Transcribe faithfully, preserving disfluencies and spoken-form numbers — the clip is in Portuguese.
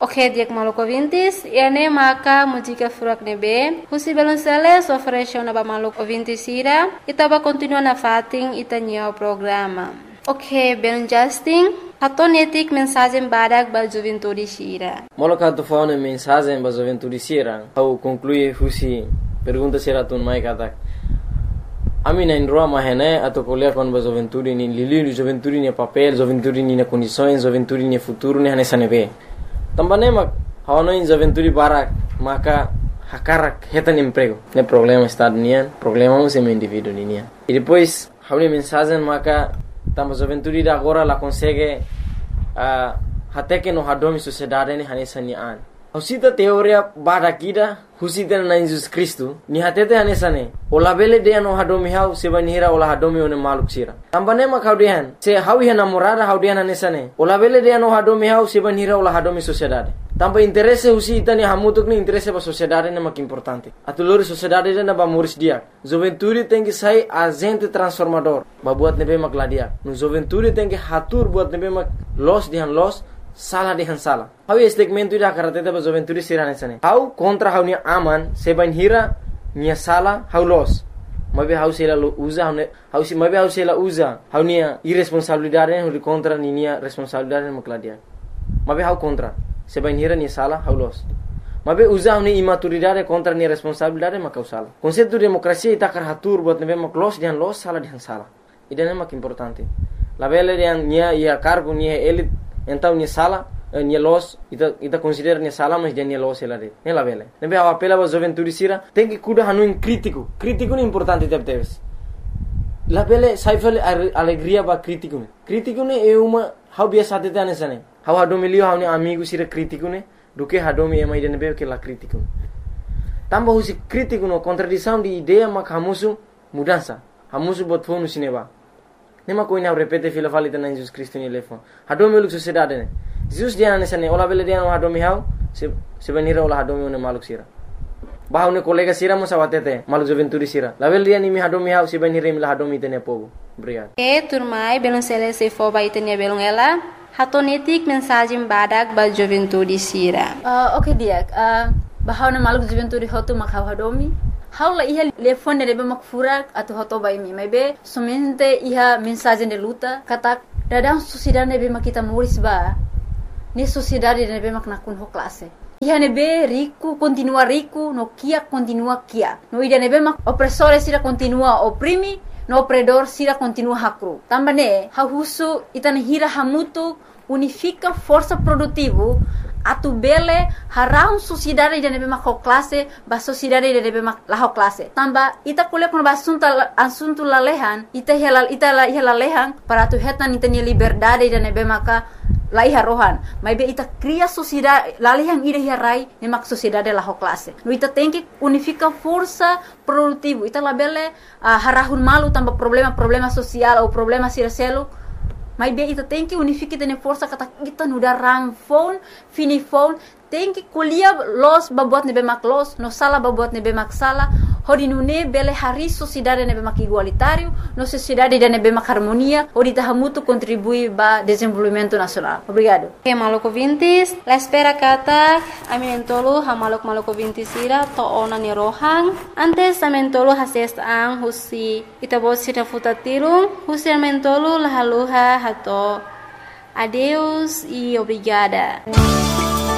Ok, dia maluco ouvintes, e ane maka música furak nebe, husi belonceles ofereceu na ba maluco ouvintes ira, itaba continua na fating itanyo programa. Ok, belon Justin, hatonetik mensagem badak ba juventude sira. Moloka tu faune mensagem ba juventude sira, au conclui husi pergunta sira tun mai katak. Ami na indroa mahene atau kuliah kon ba juventude ni lili juventude ni papel, juventude ni na condições, juventude ni futuro ni hanesa nebe. Também mak hawano in juventude barak maka hakarak hetan emprego. Ne problema está nian, problema é meu indivíduo nian. E depois hawni mensagem maka tamba juventude da agora la consegue uh, até que no hadomi sociedade ni hanesa nian. Husita teoria barakida husita na Jesus Cristo ni hatete hanesa ne. Ola bele de no hadomi hau seba nihira ola hadomi one maluk sira. Tambane mak haudian se hawi namorada haudian hanesa ne. Ola bele de no hadomi hau seba nihira ola hadomi sociedade. Tamba interesse husita ni hamutuk ni interesse ba sociedade ne mak importante. Atulori sociedade na ba moris dia. Juventude tem que sai agente transformador. Ba buat nebe mak ladia. No juventude tem que hatur buat nebe mak los dihan los salah dihan salah. Hau statement ida karateta ba juventude sirane sane. Hau kontra hau ni aman seba nihira nia salah hau los. Mabe hau sela usa hau hau si mabe hau sela usa hau nia irresponsabilidade hau contra ni nia responsabilidade mak ladia. Mabe hau contra seba nihira nia salah hau los. Mabe usa hau ni imaturidade contra nia responsabilidade mak hau salah. Konsepto demokrasia ita karatur buat nebe mak los dihan los salah dihan salah. Ida mak importante. La bele dihan nia ia cargo nia elit então ni sala ni los ita ita considera ni sala mas dia ni los ela de ela vele nebe a apela ba juventude sira tem que cuidar hanu crítico crítico é importante teve teves la bele saifel alegria ba crítico ne crítico ne é uma how biasa de tane sane how adomilio how ni amigo sira crítico ne do que adomi é mais de nebe que la crítico tamba husi crítico no contradição de ideia mak hamusu mudança hamusu bot fonu sineba nema koina repete fila falita na Jesus Cristo ni lefo hadomi luk sociedade ne Jesus dia na sane ola bele dia no hadomi hau se se venira ola hadomi ne maluk sira bahau ne kolega sira mo sawatete maluk juventude sira la bele dia ni mi hadomi hau se venira mi la hadomi tene pogo obrigado e turmai belon sele se fo ba itenia belon ela hatonetik mensagem badak ba juventude sira uh, okay dia uh, bahau ne maluk juventude hotu makau hadomi haula iha telefone rebe mak furak atau hoto bai mi maybe somente iha mensagem de luta kata dadang sociedade nebe mak kita muris ba ni sociedade nebe mak nakun ho classe iha nebe rico continua rico no kia continua kia no ida nebe mak opressore sira continua oprimi no opredor sira continua hakru tambane ha husu itane hira hamutu unifica força produtivo atu bele harau sociedade de nebe mak classe ba sociedade de nebe mak la classe tamba ita kule kon basunta asunto la lehan ita hela ita la hela lehan para tu hetan ita ni liberdade de nebe maka la iha rohan mai be ita cria sociedade la lehan ida hirai ne mak sociedade la classe no ita tem que unifica força produtivo ita la bele uh, harahun malu tamba problema problema social ou problema siraselo mas bem, ita tem que unificar tene força kata kita nuda ram phone, fini phone, tem que colher los babot nebe mak los, no sala babot nebe mak sala, hodi nune bele hari sociedade nebe mak igualitário, no sociedade de nebe mak harmonia, hodi tahamutu contribui ba desenvolvimento nacional. Obrigado. Ok, maluco vintis, la espera kata, aminentolo ha maluk maluco vintis ira to ona ni rohang, antes amentolo hases ang husi itabot sira futatirung, husi amentolo lahaluha hato. Adeus e obrigada.